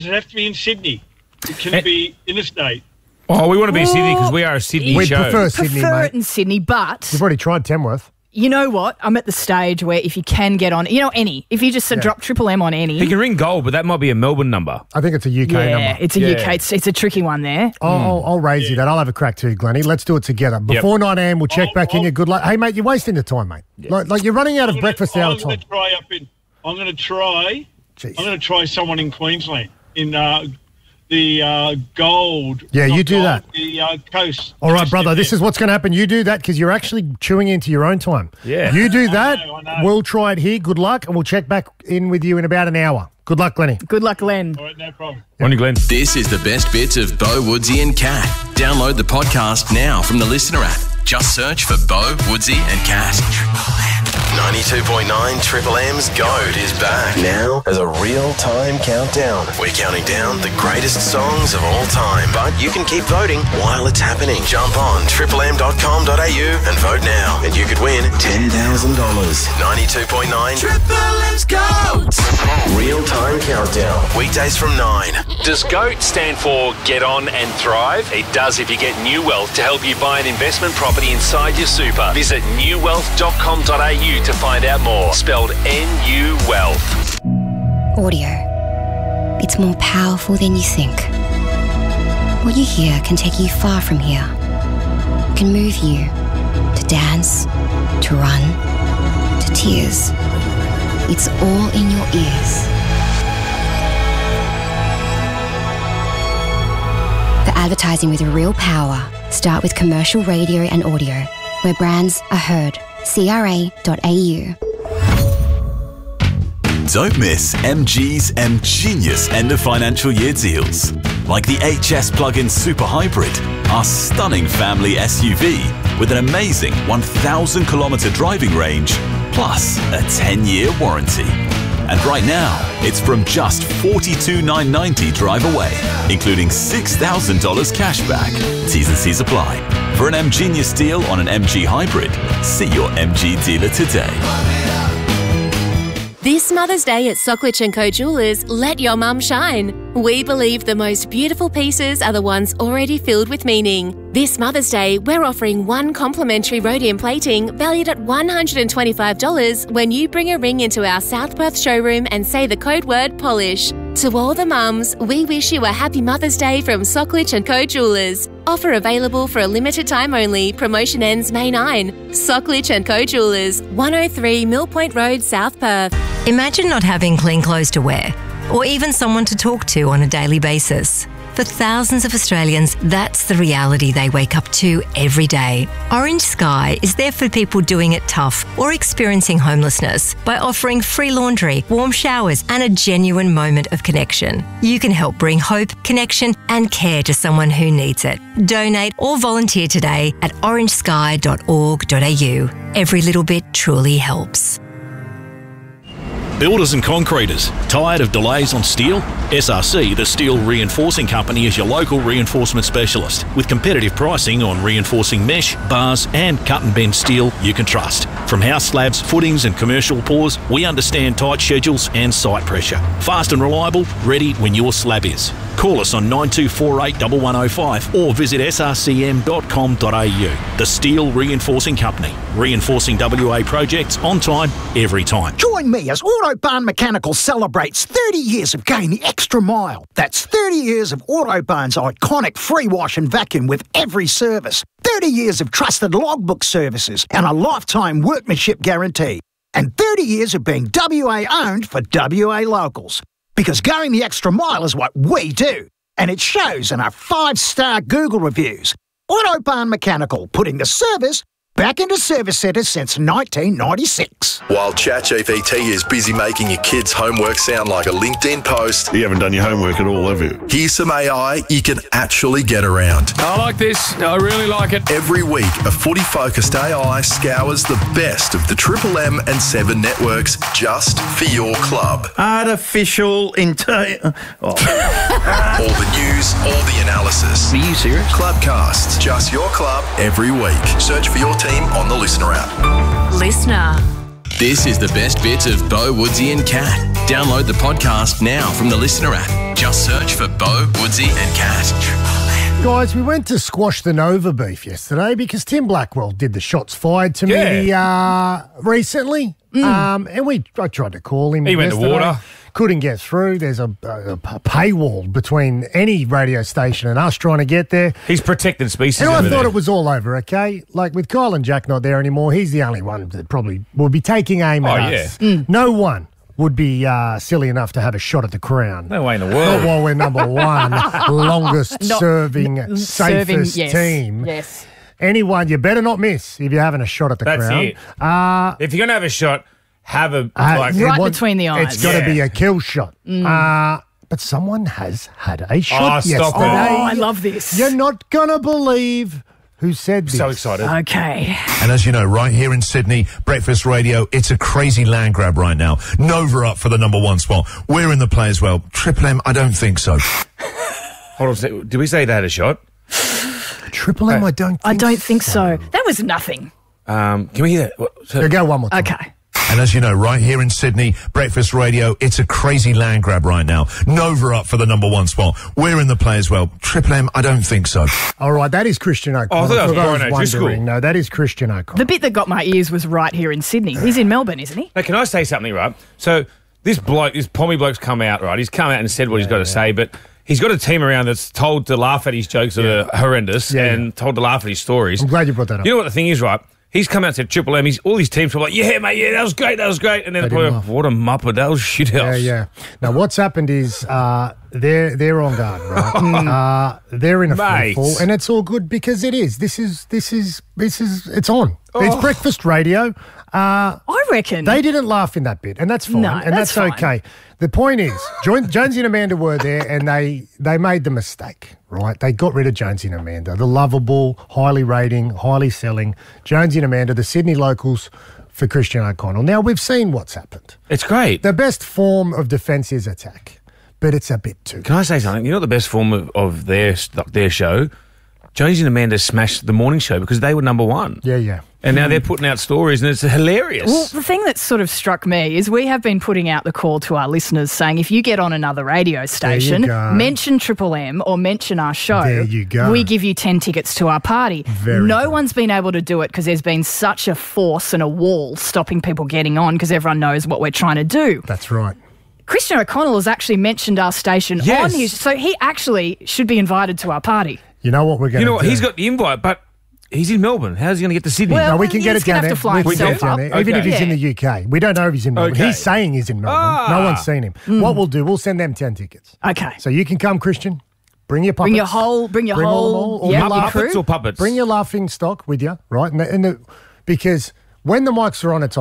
Does it have to be in Sydney? Can it be interstate? Oh, we want to be in Sydney because we are a Sydney We show. prefer Sydney, Prefer mate. it in Sydney, but You've already tried Tamworth. you know what? I'm at the stage where if you can get on, any, if you just drop Triple M on any. He can ring gold, but that might be a Melbourne number. I think it's a UK number. It's a UK. It's a tricky one there. I'll raise you that. I'll have a crack too, Glennie. Let's do it together. Before 9 a.m, we'll check back in. Good luck. Hey, mate, you're wasting the time, mate. Like you're running out of breakfast hour time. I'm going to try someone in Queensland in the gold. Yeah, you do that. The coast. All right, brother, this is what's going to happen. You do that because you're actually chewing into your own time. Yeah. You do that. I know. We'll try it here. Good luck, and we'll check back in with you in about an hour. Good luck, Glennie. Good luck, Len. All right, no problem. On you, Glenn. This is the best bits of Bo, Woodsy and Cat. Download the podcast now from the Listener app. Just search for Bo, Woodsy and Cat. 92.9 Triple M's GOAT is back. Now as a real-time countdown. We're counting down the greatest songs of all time. But you can keep voting while it's happening. Jump on triplem.com.au and vote now. And you could win $10,000. 92.9 Triple M's GOAT. Real-time countdown. Weekdays from 9. Does GOAT stand for Get On and Thrive? It does if you get New Wealth to help you buy an investment property inside your super. Visit newwealth.com.au to find out more. Spelled NU Wealth. Audio. It's more powerful than you think. What you hear can take you far from here. Can move you to dance, to run, to tears. It's all in your ears. For advertising with real power, start with commercial radio and audio, where brands are heard. CRA.au. Don't miss MG's M-Genius end of financial year deals. Like the HS plug-in Super Hybrid, our stunning family SUV with an amazing 1,000 kilometre driving range, plus a 10-year warranty. And right now, it's from just $42,990 drive away, including $6,000 cash back. T's and C's apply. For an M-Genius deal on an MG Hybrid, see your MG dealer today. This Mother's Day at Socklich & Co Jewellers, let your mum shine. We believe the most beautiful pieces are the ones already filled with meaning. This Mother's Day, we're offering one complimentary rhodium plating valued at $125 when you bring a ring into our South Perth showroom and say the code word polish. To all the mums, we wish you a happy Mother's Day from Socklich & Co Jewellers. Offer available for a limited time only. Promotion ends May 9. Socklich & Co Jewellers, 103 Mill Point Road, South Perth. Imagine not having clean clothes to wear, or even someone to talk to on a daily basis. For thousands of Australians, that's the reality they wake up to every day. Orange Sky is there for people doing it tough or experiencing homelessness by offering free laundry, warm showers, and a genuine moment of connection. You can help bring hope, connection, and care to someone who needs it. Donate or volunteer today at orangesky.org.au. Every little bit truly helps. Builders and concreters, tired of delays on steel? SRC, the Steel Reinforcing Company, is your local reinforcement specialist with competitive pricing on reinforcing mesh, bars and cut and bend steel you can trust. From house slabs, footings and commercial pours, we understand tight schedules and site pressure. Fast and reliable, ready when your slab is. Call us on 9248 1105 or visit srcm.com.au. The Steel Reinforcing Company. Reinforcing WA projects on time, every time. Join me as Autobarn Mechanical celebrates 30 years of going the extra mile. That's 30 years of Autobarn's iconic free wash and vacuum with every service. 30 years of trusted logbook services and a lifetime workmanship guarantee. And 30 years of being WA owned for WA locals. Because going the extra mile is what we do. And it shows in our 5-star Google reviews. Autobarn Mechanical, putting the service back into service centres since 1996. While ChatGPT is busy making your kids' homework sound like a LinkedIn post, you haven't done your homework at all, have you? Here's some AI you can actually get around. I like this. I really like it. Every week, a footy-focused AI scours the best of the Triple M and 7 networks just for your club. Artificial intelligence. All the news, all the analysis. Are you serious? Clubcasts, just your club every week. Search for your team on the Listener app. Listener. This is the best bits of Bo, Woodsy and Cat. Download the podcast now from the Listener app. Just search for Bo, Woodsy and Cat. Guys, we went to squash the Nova beef yesterday because Tim Blackwell did the shots fired to me recently. And I tried to call him. He went to yesterday. water. Couldn't get through. There's a paywall between any radio station and us trying to get there. He's protected species. And I over thought there. it was all over, okay? Like with Kyle and Jack not there anymore, he's the only one that probably will be taking aim at us. No one would be silly enough to have a shot at the crown. No way in the world. Not while we're number one, longest serving, safest team. Yes. Anyone, you better not miss if you're having a shot at the That's crown. it. If you're going to have a shot, have a... right between the eyes. It's got to be a kill shot. But someone has had a shot yesterday. stop it. Oh, I love this. You're not going to believe who said this. So excited. Okay. And as you know, right here in Sydney, Breakfast Radio, it's a crazy land grab right now. Nova up for the number one spot. We're in the play as well. Triple M, I don't think so. Hold on a second. Did we say they had a shot? Triple M, I don't think so. That was nothing. Can we hear that? Go one more time. Okay. And as you know, right here in Sydney, Breakfast Radio, it's a crazy land grab right now. Nova up for the number one spot. We're in the play as well. Triple M, I don't think so. All right, that is Christian O'Connor. Oh, I thought that was For those Brian O'Driscoll. wondering, no, that is Christian O'Connor. The bit that got my ears was right here in Sydney. He's in Melbourne, isn't he? Now, can I say something, right? So this pommy bloke's come out, right? He's come out and said what he's got to say, but he's got a team around that's told to laugh at his jokes that are horrendous and told to laugh at his stories. I'm glad you brought that up. You know what the thing is, right? He's come out and said Triple M. All these teams were like, yeah, mate, yeah, that was great. And then they're probably like, what a muppet. That was shit house. Yeah. Now, what's happened is they're on guard, right? They're in a free fall, and it's all good because it is. This is it's on. It's breakfast radio. I reckon. They didn't laugh in that bit, and that's fine. No, and that's fine. okay. The point is, Jonesy and Amanda were there, and they made the mistake, right? They got rid of Jonesy and Amanda, the lovable, highly rating, highly selling Jonesy and Amanda, the Sydney locals for Christian O'Connell. Now, we've seen what's happened. It's great. The best form of defence is attack, but it's a bit too. Can I say something? You know what the best form of their show? Jonesy and Amanda smashed the morning show because they were number one. Yeah. And now they're putting out stories and it's hilarious. Well, the thing that sort of struck me is we have been putting out the call to our listeners saying if you get on another radio station, mention Triple M or mention our show, there you go. We give you 10 tickets to our party. No one's been able to do it because there's been such a force and a wall stopping people getting on because everyone knows what we're trying to do. That's right. Christian O'Connell has actually mentioned our station on his... So he actually should be invited to our party. You know what we're going to do? You know what? He's got the invite, but he's in Melbourne. How's he going to get to Sydney? Well, we can get it down there. Fly himself up. Even if he's in the UK. We don't know if he's in Melbourne. Okay. He's saying he's in Melbourne. No one's seen him. What we'll do, we'll send them 10 tickets. Okay. So you can come, Christian. Bring your puppets. Bring your whole puppets or puppets? Bring your laughing stock with you, right? Because when the mics are on, it's on.